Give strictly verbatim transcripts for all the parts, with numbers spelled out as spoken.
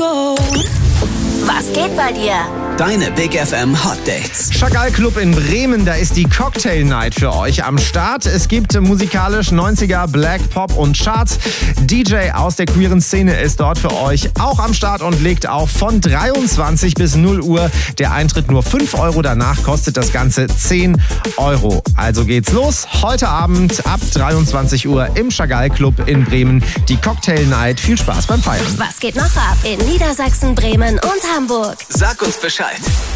go. Was geht bei dir? Deine Big F M Hot Dates. Chagall Club in Bremen, da ist die Cocktail Night für euch am Start. Es gibt musikalisch neunziger, Black, Pop und Charts. D J aus der queeren Szene ist dort für euch auch am Start und legt auf von dreiundzwanzig bis null Uhr. Der Eintritt nur fünf Euro, danach kostet das Ganze zehn Euro. Also geht's los. Heute Abend ab dreiundzwanzig Uhr im Chagall Club in Bremen. Die Cocktail Night. Viel Spaß beim Feiern. Was geht noch ab in Niedersachsen, Bremen und Hamburg? Sag uns Bescheid.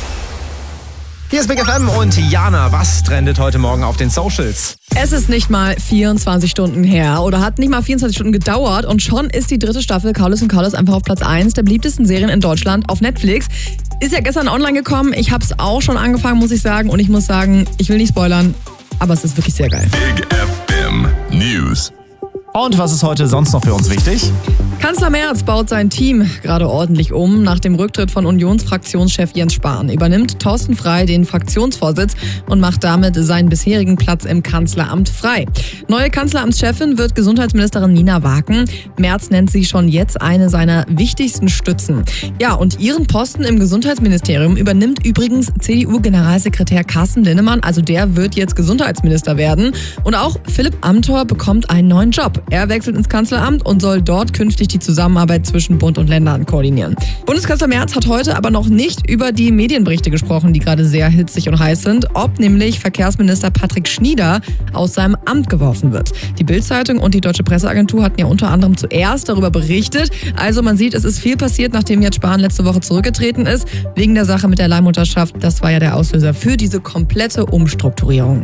Hier ist Big F M und Jana, was trendet heute Morgen auf den Socials? Es ist nicht mal vierundzwanzig Stunden her oder hat nicht mal vierundzwanzig Stunden gedauert und schon ist die dritte Staffel Carlos und Carlos einfach auf Platz eins der beliebtesten Serien in Deutschland auf Netflix. Ist ja gestern online gekommen, ich habe es auch schon angefangen, muss ich sagen, und ich muss sagen, ich will nicht spoilern, aber es ist wirklich sehr geil. Big F M News. Und was ist heute sonst noch für uns wichtig? Kanzler Merz baut sein Team gerade ordentlich um. Nach dem Rücktritt von Unionsfraktionschef Jens Spahn übernimmt Thorsten Frey den Fraktionsvorsitz und macht damit seinen bisherigen Platz im Kanzleramt frei. Neue Kanzleramtschefin wird Gesundheitsministerin Nina Waken. Merz nennt sie schon jetzt eine seiner wichtigsten Stützen. Ja, und ihren Posten im Gesundheitsministerium übernimmt übrigens C D U-Generalsekretär Carsten Linnemann. Also der wird jetzt Gesundheitsminister werden. Und auch Philipp Amthor bekommt einen neuen Job. Er wechselt ins Kanzleramt und soll dort künftig die Zusammenarbeit zwischen Bund und Ländern koordinieren. Bundeskanzler Merz hat heute aber noch nicht über die Medienberichte gesprochen, die gerade sehr hitzig und heiß sind, ob nämlich Verkehrsminister Patrick Schnieder aus seinem Amt geworfen wird. Die Bild-Zeitung und die Deutsche Presseagentur hatten ja unter anderem zuerst darüber berichtet. Also man sieht, es ist viel passiert, nachdem Jens Spahn letzte Woche zurückgetreten ist, wegen der Sache mit der Leihmutterschaft. Das war ja der Auslöser für diese komplette Umstrukturierung.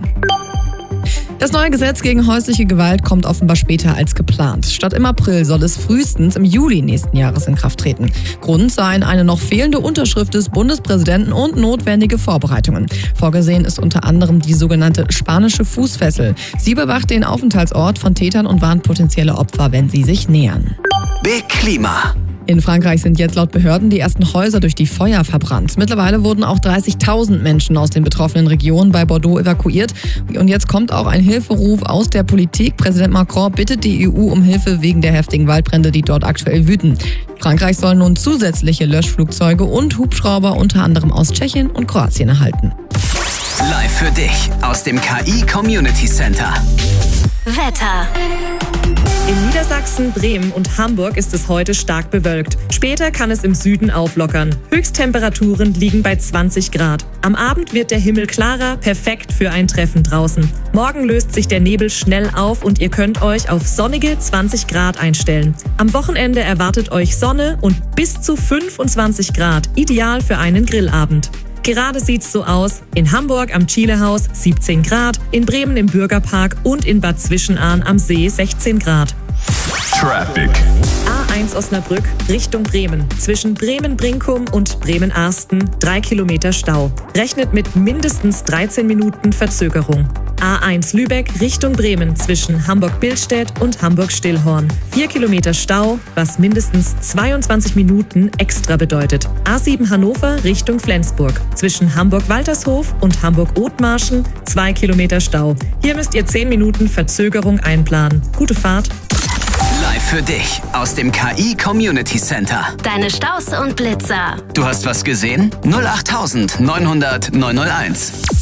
Das neue Gesetz gegen häusliche Gewalt kommt offenbar später als geplant. Statt im April soll es frühestens im Juli nächsten Jahres in Kraft treten. Grund seien eine noch fehlende Unterschrift des Bundespräsidenten und notwendige Vorbereitungen. Vorgesehen ist unter anderem die sogenannte spanische Fußfessel. Sie bewacht den Aufenthaltsort von Tätern und warnt potenzielle Opfer, wenn sie sich nähern. Big Klima. In Frankreich sind jetzt laut Behörden die ersten Häuser durch die Feuer verbrannt. Mittlerweile wurden auch dreißigtausend Menschen aus den betroffenen Regionen bei Bordeaux evakuiert. Und jetzt kommt auch ein Hilferuf aus der Politik. Präsident Macron bittet die E U um Hilfe wegen der heftigen Waldbrände, die dort aktuell wüten. Frankreich soll nun zusätzliche Löschflugzeuge und Hubschrauber unter anderem aus Tschechien und Kroatien erhalten. Live für dich aus dem K I Community Center. Wetter. In Niedersachsen, Bremen und Hamburg ist es heute stark bewölkt. Später kann es im Süden auflockern. Höchsttemperaturen liegen bei zwanzig Grad. Am Abend wird der Himmel klarer, perfekt für ein Treffen draußen. Morgen löst sich der Nebel schnell auf und ihr könnt euch auf sonnige zwanzig Grad einstellen. Am Wochenende erwartet euch Sonne und bis zu fünfundzwanzig Grad, ideal für einen Grillabend. Gerade sieht's so aus. In Hamburg am Chilehaus siebzehn Grad, in Bremen im Bürgerpark und in Bad Zwischenahn am See sechzehn Grad. Traffic. A eins Osnabrück Richtung Bremen. Zwischen Bremen-Brinkum und Bremen-Arsten drei Kilometer Stau. Rechnet mit mindestens dreizehn Minuten Verzögerung. A eins Lübeck Richtung Bremen zwischen Hamburg-Billstedt und Hamburg-Stillhorn. vier Kilometer Stau, was mindestens zweiundzwanzig Minuten extra bedeutet. A sieben Hannover Richtung Flensburg. Zwischen Hamburg-Waltershof und Hamburg-Othmarschen zwei Kilometer Stau. Hier müsst ihr zehn Minuten Verzögerung einplanen. Gute Fahrt. Live für dich aus dem K I Community Center. Deine Staus und Blitzer. Du hast was gesehen? null acht neun null null neun null eins.